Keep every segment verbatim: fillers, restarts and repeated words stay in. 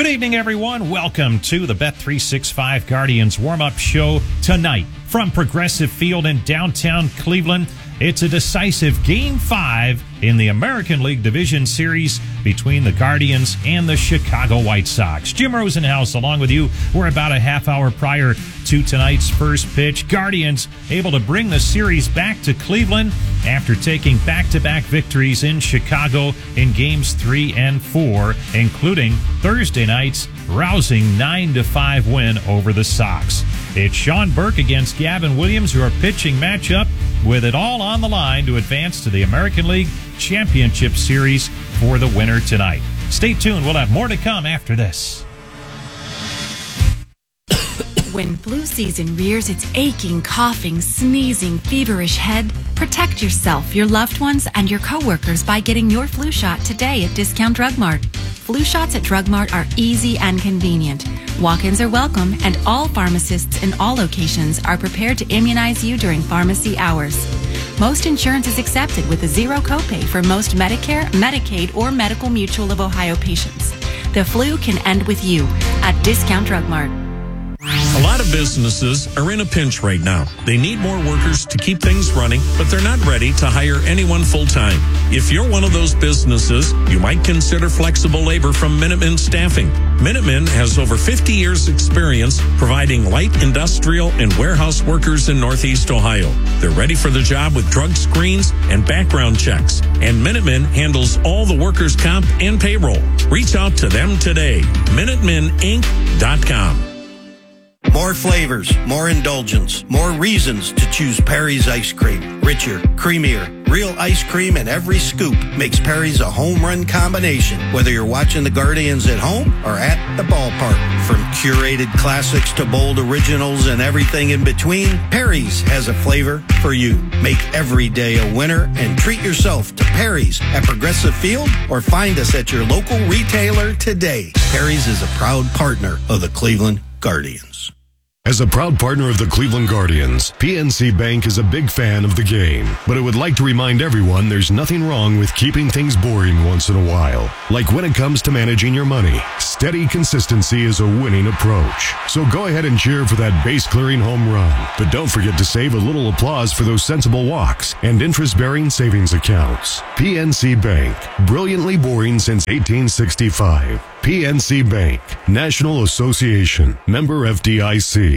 Good evening, everyone. Welcome to the Bet three sixty-five Guardians warm-up show tonight from Progressive Field in downtown Cleveland. It's a decisive Game five in the American League Division Series between the Guardians and the Chicago White Sox. Jim Rosenhaus along with you. We're about a half hour prior to tonight's first pitch. Guardians able to bring the series back to Cleveland after taking back-to-back victories in Chicago in games three and four, including Thursday night's rousing nine to five win over the Sox. It's Sean Burke against Gavin Williams, who are pitching matchup with it all on the line to advance to the American League Championship Series for the winner tonight. Stay tuned. We'll have more to come after this. When flu season rears its aching, coughing, sneezing, feverish head, protect yourself, your loved ones, and your coworkers by getting your flu shot today at Discount Drug Mart. Flu shots at Drug Mart are easy and convenient. Walk-ins are welcome, and all pharmacists in all locations are prepared to immunize you during pharmacy hours. Most insurance is accepted with a zero copay for most Medicare, Medicaid, or Medical Mutual of Ohio patients. The flu can end with you at Discount Drug Mart. A lot of businesses are in a pinch right now. They need more workers to keep things running, but they're not ready to hire anyone full-time. If you're one of those businesses, you might consider flexible labor from Minuteman Staffing. Minuteman has over fifty years experience providing light industrial and warehouse workers in Northeast Ohio. They're ready for the job with drug screens and background checks. And Minuteman handles all the workers' comp and payroll. Reach out to them today. Minuteman Inc dot com. More flavors, more indulgence, more reasons to choose Perry's ice cream. Richer, creamier, real ice cream in every scoop makes Perry's a home run combination. Whether you're watching the Guardians at home or at the ballpark. From curated classics to bold originals and everything in between, Perry's has a flavor for you. Make every day a winner and treat yourself to Perry's at Progressive Field or find us at your local retailer today. Perry's is a proud partner of the Cleveland Guardians. As a proud partner of the Cleveland Guardians, P N C Bank is a big fan of the game, but it would like to remind everyone there's nothing wrong with keeping things boring once in a while. Like when it comes to managing your money, steady consistency is a winning approach. So go ahead and cheer for that base-clearing home run, but don't forget to save a little applause for those sensible walks and interest-bearing savings accounts. P N C Bank, brilliantly boring since eighteen sixty-five. P N C Bank, National Association, member F D I C.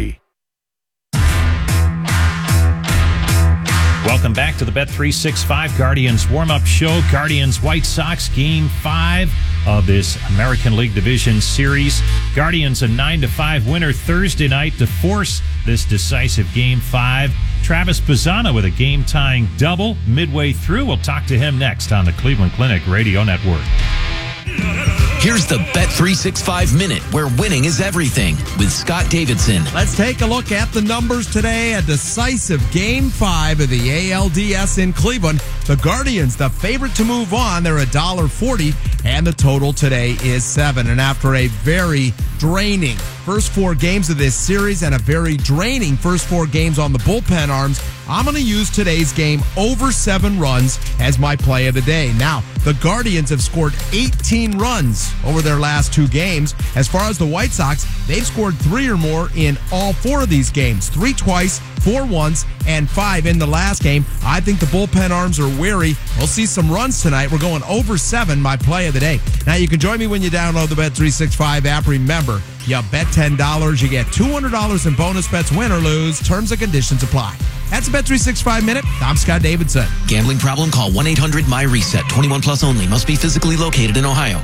Welcome back to the Bet three sixty-five Guardians warm-up show. Guardians White Sox Game five of this American League Division Series. Guardians a nine to five winner Thursday night to force this decisive Game five. Travis Bazzana with a game-tying double midway through. We'll talk to him next on the Cleveland Clinic Radio Network. Here's the Bet three sixty-five Minute, where winning is everything, with Scott Davidson. Let's take a look at the numbers today. A decisive Game five of the A L D S in Cleveland. The Guardians, the favorite to move on. They're one dollar forty, and the total today is seven. And after a very draining first four games of this series and a very draining first four games on the bullpen arms, I'm going to use today's game over seven runs as my play of the day. Now, the Guardians have scored eighteen runs over their last two games. As far as the White Sox, they've scored three or more in all four of these games. Three twice, four once, and five in the last game. I think the bullpen arms are weary. We'll see some runs tonight. We're going over seven, my play of the day. Now, you can join me when you download the Bet three sixty-five app. Remember, you bet ten dollars, you get two hundred dollars in bonus bets, win or lose. Terms and conditions apply. That's a Bet three sixty-five Minute. I'm Scott Davidson. Gambling problem? Call one eight hundred M Y reset. twenty-one plus only. Must be physically located in Ohio.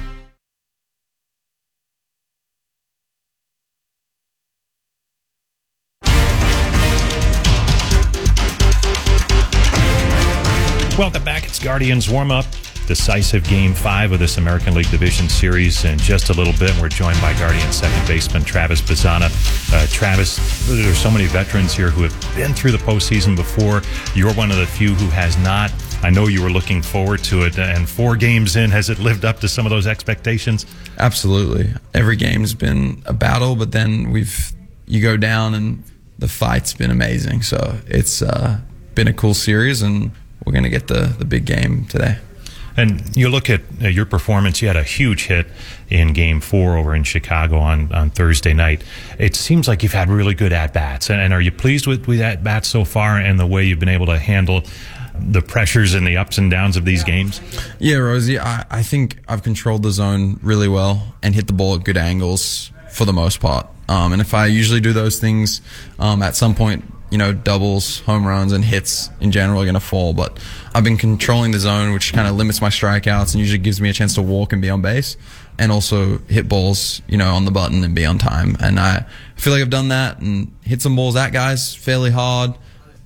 Welcome back. It's Guardians warm-up. Decisive Game five of this American League Division Series. In just a little bit, we're joined by Guardians second baseman Travis Bazzana. Uh, Travis, there's so many veterans here who have been through the postseason before. You're one of the few who has not. I know you were looking forward to it, and four games in, has it lived up to some of those expectations? Absolutely. Every game's been a battle, but then we've you go down and the fight's been amazing. So it's uh, been a cool series, and we're going to get the, the big game today. And you look at uh, your performance, you had a huge hit in game four over in Chicago on, on Thursday night. It seems like you've had really good at-bats. And, and are you pleased with, with at-bats so far and the way you've been able to handle the pressures and the ups and downs of these games? Yeah, Rosie, I, I think I've controlled the zone really well and hit the ball at good angles for the most part. Um, and if I usually do those things, um, at some point, you know, doubles, home runs, and hits in general are going to fall. But I've been controlling the zone, which kind of limits my strikeouts and usually gives me a chance to walk and be on base, and also hit balls, you know, on the button and be on time. And I feel like I've done that and hit some balls at guys fairly hard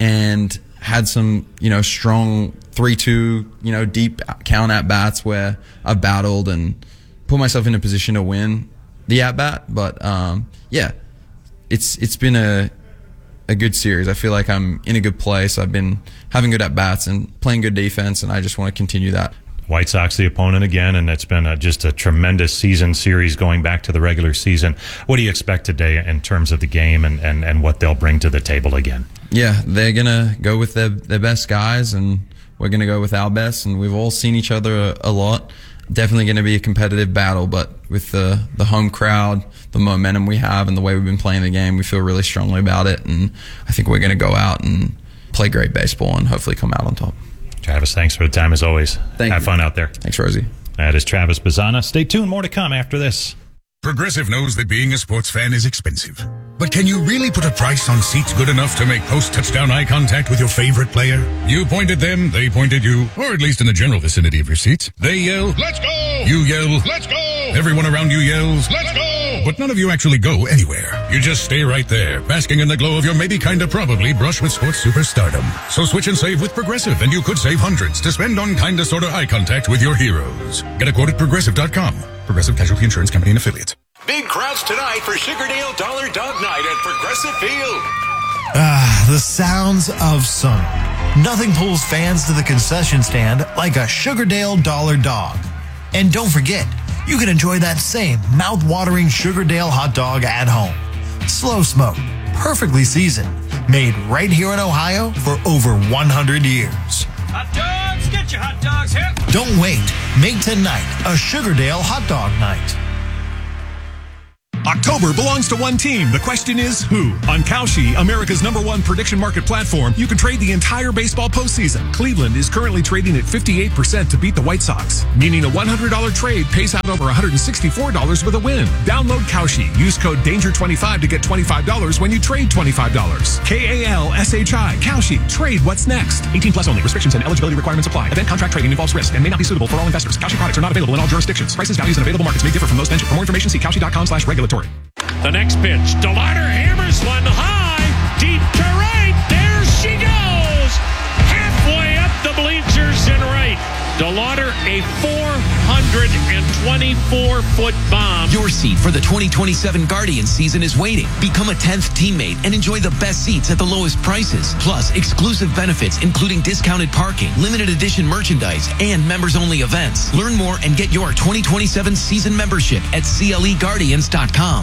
and had some, you know, strong three two, you know, deep count at bats where I've battled and put myself in a position to win the at bat. But um, yeah, it's it's been a a good series. I feel like I'm in a good place. I've been having good at bats and playing good defense, and I just want to continue that. White Sox the opponent again, and it's been a, just a tremendous season series going back to the regular season. What do you expect today in terms of the game and, and, and what they'll bring to the table again? Yeah, they're going to go with their, their best guys, and we're going to go with our best, and we've all seen each other a, a lot. Definitely going to be a competitive battle, but with the, the home crowd, the momentum we have, and the way we've been playing the game, we feel really strongly about it, and I think we're going to go out and play great baseball and hopefully come out on top. Travis, thanks for the time as always. Thank Have you. fun out there. Thanks, Rosie. That is Travis Bazzana. Stay tuned. More to come after this. Progressive knows that being a sports fan is expensive. But can you really put a price on seats good enough to make post-touchdown eye contact with your favorite player? You point at them, they point at you, or at least in the general vicinity of your seats. They yell, "Let's go!" You yell, "Let's go!" Everyone around you yells, "Let's go!" But none of you actually go anywhere. You just stay right there, basking in the glow of your maybe kinda probably brush with sports superstardom. So switch and save with Progressive, and you could save hundreds to spend on kinda sorta eye contact with your heroes. Get a quote at progressive dot com. Progressive Casualty Insurance Company and Affiliates. Big crowds tonight for Sugardale Dollar Dog Night at Progressive Field. Ah, the sounds of summer. Nothing pulls fans to the concession stand like a Sugardale Dollar Dog. And don't forget, you can enjoy that same mouth-watering Sugardale hot dog at home. Slow smoked, perfectly seasoned, made right here in Ohio for over one hundred years. Hot dogs, get your hot dogs here. Don't wait. Make tonight a Sugardale hot dog night. October belongs to one team. The question is who? On Kalshi, America's number one prediction market platform, you can trade the entire baseball postseason. Cleveland is currently trading at fifty-eight percent to beat the White Sox, meaning a one hundred dollars trade pays out over one hundred sixty-four dollars with a win. Download Kalshi. Use code danger twenty-five to get twenty-five dollars when you trade twenty-five dollars. K A L S H I. Kalshi. Trade what's next. eighteen plus only. Restrictions and eligibility requirements apply. Event contract trading involves risk and may not be suitable for all investors. Kalshi products are not available in all jurisdictions. Prices, values, and available markets may differ from those mentioned. For more information, see kalshi dot com slash regulatory. The next pitch, DeLauder hammers one high, deep to right. There she goes, halfway up the bleachers and right. DeLauder, a four hundred twenty-four foot bomb. Your seat for the twenty twenty-seven Guardians season is waiting. Become a tenth teammate and enjoy the best seats at the lowest prices. Plus, exclusive benefits including discounted parking, limited edition merchandise, and members-only events. Learn more and get your twenty twenty-seven season membership at C L E Guardians dot com.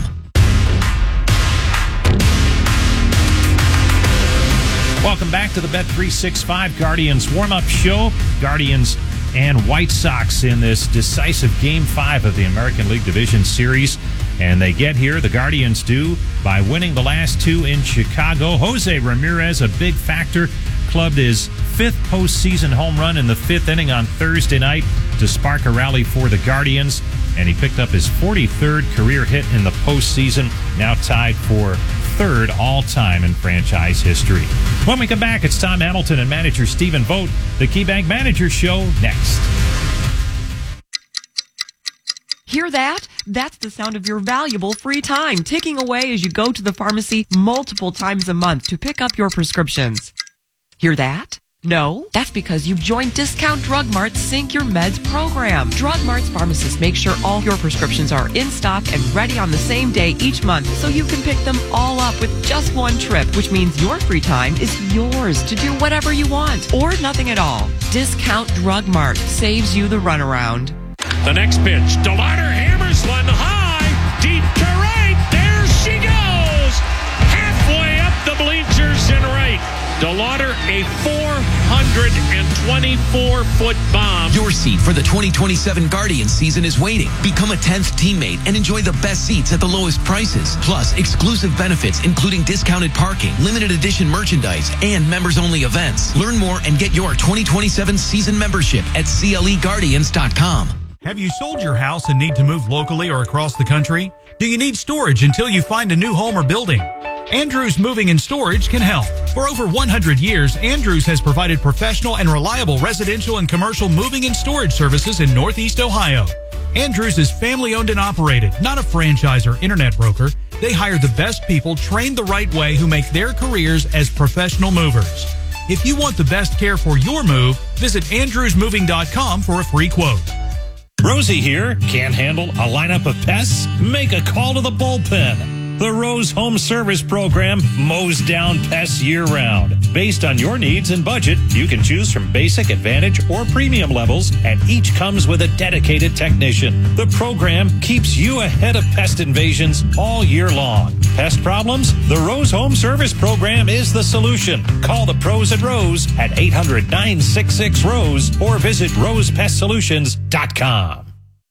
Welcome back to the Bet three sixty-five Guardians warm-up show. Guardians and White Sox in this decisive Game five of the American League Division Series. And they get here, the Guardians do, by winning the last two in Chicago. Jose Ramirez, a big factor, clubbed his fifth postseason home run in the fifth inning on Thursday night to spark a rally for the Guardians. And he picked up his forty-third career hit in the postseason, now tied for third all-time in franchise history. When we come back, it's Tom Hamilton and manager Stephen Vogt. The KeyBank Manager Show next. Hear that? That's the sound of your valuable free time ticking away as you go to the pharmacy multiple times a month to pick up your prescriptions. Hear that? No, that's because you've joined Discount Drug Mart's Sync Your Meds program. Drug Mart's pharmacists make sure all your prescriptions are in stock and ready on the same day each month so you can pick them all up with just one trip, which means your free time is yours to do whatever you want or nothing at all. Discount Drug Mart saves you the runaround. The next pitch, DeLauder hammers one high, deep to right. There she goes, halfway up the bleachers and right. DeLauder, a four hundred twenty-four foot bomb. Your Your seat for the twenty twenty-seven Guardians season is waiting. Become a tenth teammate and enjoy the best seats at the lowest prices. Plus, exclusive benefits including discounted parking, limited edition merchandise, and members-only events. Learn more and get your twenty twenty-seven season membership at C L E Guardians dot com. Have you sold your house and need to move locally or across the country? Do you need storage until you find a new home or building? Andrews Moving and Storage can help. For over one hundred years, Andrews has provided professional and reliable residential and commercial moving and storage services in Northeast Ohio. Andrews is family-owned and operated, not a franchise or internet broker. They hire the best people trained the right way who make their careers as professional movers. If you want the best care for your move, visit andrews moving dot com for a free quote. Rosie here. Can't handle a lineup of pests? Make a call to the bullpen. The Rose Home Service Program mows down pests year-round. Based on your needs and budget, you can choose from basic, advantage, or premium levels, and each comes with a dedicated technician. The program keeps you ahead of pest invasions all year long. Pest problems? The Rose Home Service Program is the solution. Call the pros at Rose at eight hundred, nine six six, ROSE or visit rose pest solutions dot com.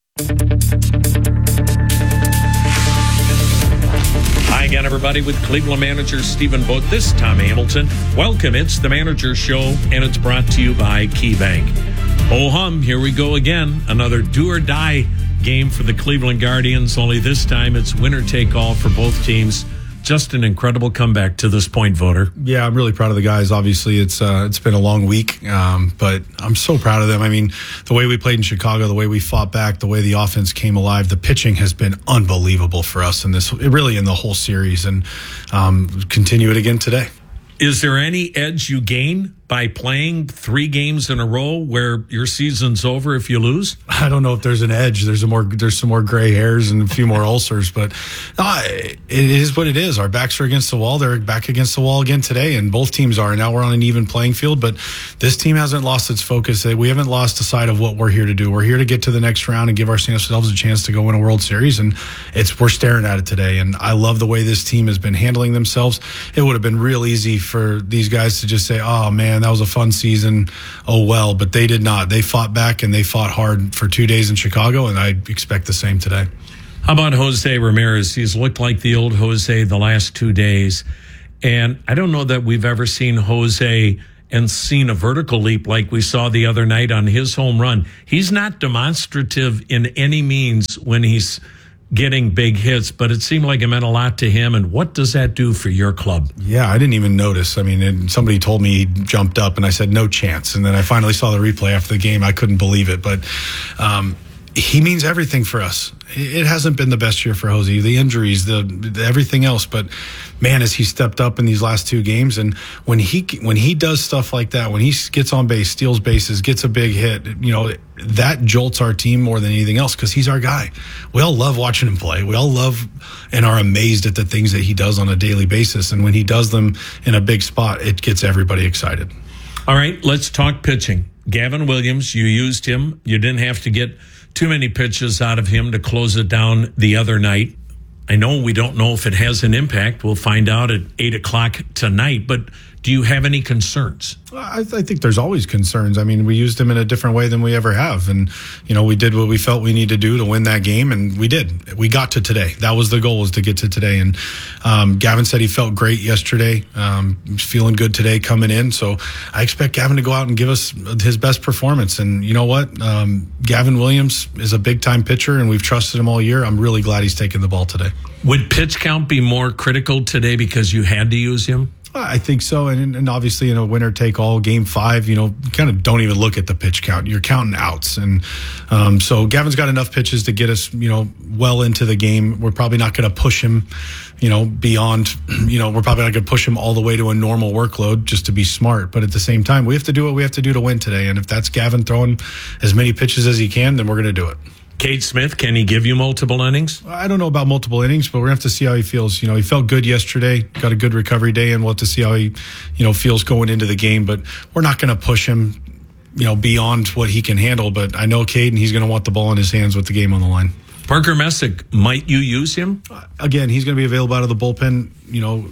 Hi again, everybody, with Cleveland manager Stephen Vogt. This is Tom Hamilton. Welcome. It's the Manager Show, and it's brought to you by KeyBank. Oh hum, here we go again. Another do-or-die game for the Cleveland Guardians, only this time it's winner-take-all for both teams. Just an incredible comeback to this point, Voter. Yeah, I'm really proud of the guys. Obviously, it's uh, it's been a long week, um, but I'm so proud of them. I mean, the way we played in Chicago, the way we fought back, the way the offense came alive, the pitching has been unbelievable for us in this, really in the whole series, and um, continue it again today. Is there any edge you gain by playing three games in a row where your season's over if you lose? I don't know if there's an edge. There's a more there's some more gray hairs and a few more ulcers, but uh, it is what it is. Our backs are against the wall. They're back against the wall again today, and both teams are. Now we're on an even playing field, but this team hasn't lost its focus. We haven't lost the sight of what we're here to do. We're here to get to the next round and give ourselves a chance to go win a World Series, and it's we're staring at it today. And I love the way this team has been handling themselves. It would have been real easy for these guys to just say, "Oh man, that was a fun season. Oh well," but they did not. They fought back and they fought hard for two days in Chicago, and I expect the same today. How about Jose Ramirez? He's looked like the old Jose the last two days, and I don't know that we've ever seen Jose and seen a vertical leap like we saw the other night on his home run. He's not demonstrative in any means when he's getting big hits, but it seemed like it meant a lot to him. And what does that do for your club? Yeah, I didn't even notice. I mean, and somebody told me he jumped up, and I said, no chance. And then I finally saw the replay after the game. I couldn't believe it. But um, he means everything for us. It hasn't been the best year for Jose. The injuries, the, the everything else. But man, has he stepped up in these last two games. And when he when he does stuff like that, when he gets on base, steals bases, gets a big hit, you know, that jolts our team more than anything else because he's our guy. We all love watching him play. We all love and are amazed at the things that he does on a daily basis. And when he does them in a big spot, it gets everybody excited. All right, let's talk pitching. Gavin Williams, you used him. You didn't have to get too many pitches out of him to close it down the other night. I know we don't know if it has an impact. We'll find out at eight o'clock tonight. But do you have any concerns? I, I think there's always concerns. I mean, we used him in a different way than we ever have. And, you know, we did what we felt we needed to do to win that game, and we did. We got to today. That was the goal, was to get to today. And um, Gavin said he felt great yesterday. Um, he's feeling good today coming in. So I expect Gavin to go out and give us his best performance. And you know what? Um, Gavin Williams is a big-time pitcher, and we've trusted him all year. I'm really glad he's taking the ball today. Would pitch count be more critical today because you had to use him? I think so. And, and obviously in a winner take all game five, you know, you kind of don't even look at the pitch count. You're counting outs. And um, so Gavin's got enough pitches to get us, you know, well into the game. We're probably not going to push him, you know, beyond, you know, we're probably not going to push him all the way to a normal workload just to be smart. But at the same time, we have to do what we have to do to win today. And if that's Gavin throwing as many pitches as he can, then we're going to do it. Cade Smith, can he give you multiple innings? I don't know about multiple innings, but we're going to have to see how he feels. You know, he felt good yesterday, got a good recovery day, and we'll have to see how he, you know, feels going into the game. But we're not going to push him, you know, beyond what he can handle. But I know Cade, and he's going to want the ball in his hands with the game on the line. Parker Messick, might you use him? Again, he's going to be available out of the bullpen, you know,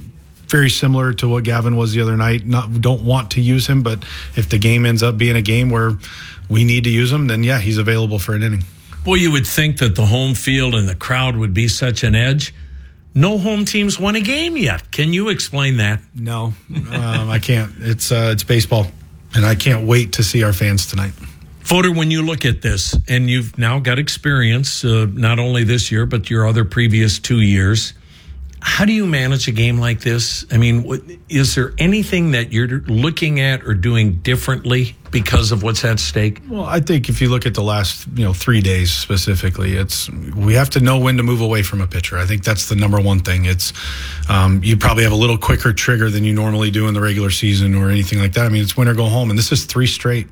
very similar to what Gavin was the other night. Not don't want to use him, but if the game ends up being a game where we need to use him, then yeah, he's available for an inning. Well, you would think that the home field and the crowd would be such an edge. No home teams won a game yet. Can you explain that? No, um, I can't. It's uh, it's baseball, and I can't wait to see our fans tonight. Fodor, when you look at this, and you've now got experience, uh, not only this year, but your other previous two years, how do you manage a game like this? I mean, what, is there anything that you're looking at or doing differently because of what's at stake? Well, I think if you look at the last, you know, three days specifically, it's we have to know when to move away from a pitcher. I think that's the number one thing. It's um, you probably have a little quicker trigger than you normally do in the regular season or anything like that. I mean, it's win or go home, and this is three straight.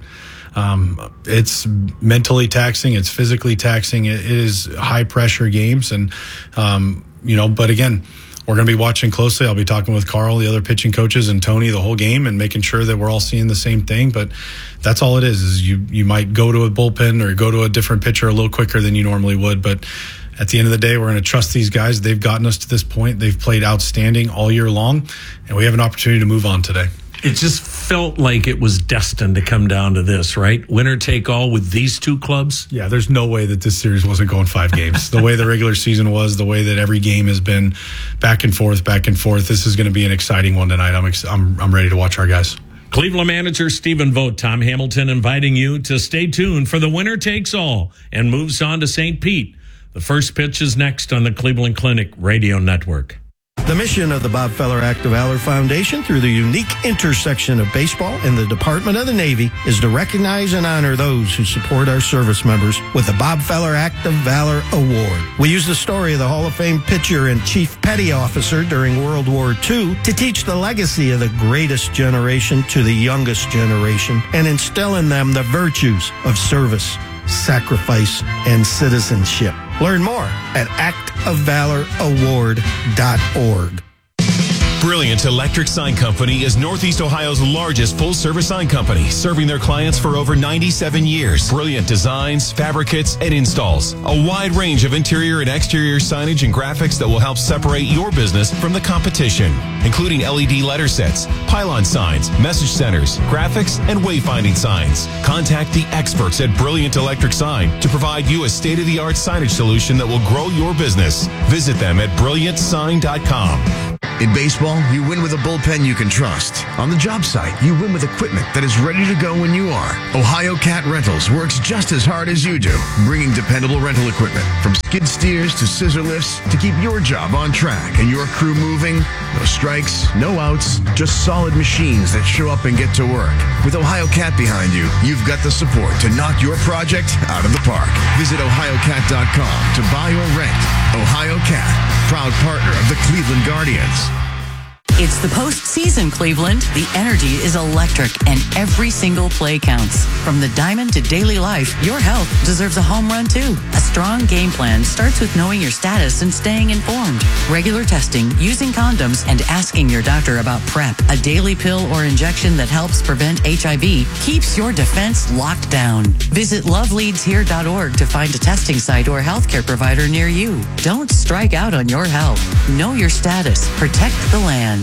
Um, it's mentally taxing. It's physically taxing. It is high pressure games. And, um, you know, but again, we're going to be watching closely. I'll be talking with Carl, the other pitching coaches, and Tony the whole game and making sure that we're all seeing the same thing. But that's all it is, is you, you might go to a bullpen or go to a different pitcher a little quicker than you normally would. But at the end of the day, we're going to trust these guys. They've gotten us to this point. They've played outstanding all year long, and we have an opportunity to move on today. It just felt like it was destined to come down to this, right? Winner take all with these two clubs? Yeah, there's no way that this series wasn't going five games. The way the regular season was, the way that every game has been back and forth, back and forth. This is going to be an exciting one tonight. I'm ex- I'm, I'm ready to watch our guys. Cleveland manager Stephen Vogt, Tom Hamilton inviting you to stay tuned for the winner takes all and moves on to Saint Pete. The first pitch is next on the Cleveland Clinic Radio Network. The mission of the Bob Feller Act of Valor Foundation, through the unique intersection of baseball and the Department of the Navy, is to recognize and honor those who support our service members with the Bob Feller Act of Valor Award. We use the story of the Hall of Fame pitcher and Chief Petty Officer during World War Two to teach the legacy of the greatest generation to the youngest generation and instill in them the virtues of service, sacrifice, and citizenship. Learn more at act of valor award dot org. Brilliant Electric Sign Company is Northeast Ohio's largest full-service sign company, serving their clients for over ninety-seven years. Brilliant designs, fabricates, and installs. A wide range of interior and exterior signage and graphics that will help separate your business from the competition, including L E D letter sets, pylon signs, message centers, graphics, and wayfinding signs. Contact the experts at Brilliant Electric Sign to provide you a state-of-the-art signage solution that will grow your business. Visit them at brilliant sign dot com. In baseball, you win with a bullpen you can trust. On the job site, you win with equipment that is ready to go when you are. Ohio Cat Rentals works just as hard as you do, bringing dependable rental equipment from skid steers to scissor lifts to keep your job on track and your crew moving. No strikes, no outs, just solid machines that show up and get to work. With Ohio Cat behind you, you've got the support to knock your project out of the park. Visit ohio cat dot com to buy or rent. Ohio Cat, proud partner of the Cleveland Guardians. It's the postseason, Cleveland. The energy is electric, and every single play counts. From the diamond to daily life, your health deserves a home run, too. A strong game plan starts with knowing your status and staying informed. Regular testing, using condoms, and asking your doctor about PrEP, a daily pill or injection that helps prevent H I V, keeps your defense locked down. Visit love leads here dot org to find a testing site or healthcare provider near you. Don't strike out on your health. Know your status. Protect the land.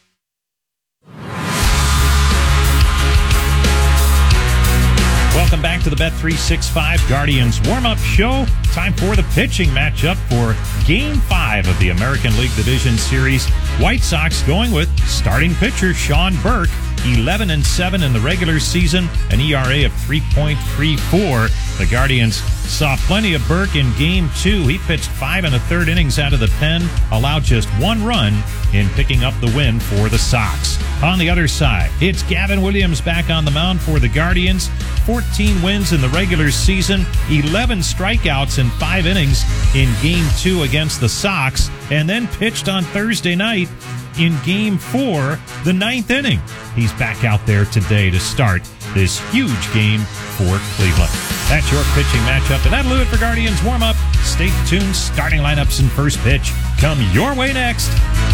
Welcome back to the Bet three sixty-five Guardians warm-up show. Time for the pitching matchup for Game five of the American League Division Series. White Sox going with starting pitcher Sean Burke, eleven and seven in the regular season, an E R A of three point three four. The Guardians saw plenty of Burke in Game two. He pitched five and a third innings out of the pen, allowed just one run in picking up the win for the Sox. On the other side, it's Gavin Williams back on the mound for the Guardians. fourteen wins in the regular season, eleven strikeouts in five innings in Game two against the Sox, and then pitched on Thursday night in Game four, the ninth inning. He's back out there today to start this huge game for Cleveland. That's your pitching matchup, and that'll do it for Guardians warm-up. Stay tuned. Starting lineups and first pitch come your way next.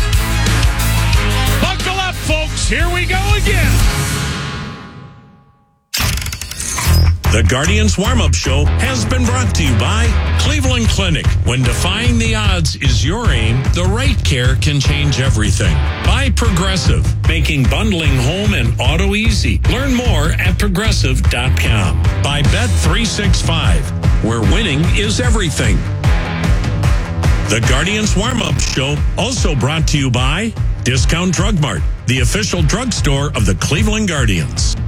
Buckle up, folks. Here we go again. The Guardians Warm-Up Show has been brought to you by Cleveland Clinic. When defying the odds is your aim, the right care can change everything. By Progressive, making bundling home and auto easy. Learn more at progressive dot com. By Bet three sixty-five, where winning is everything. The Guardians Warm-Up Show also brought to you by Discount Drug Mart, the official drugstore of the Cleveland Guardians.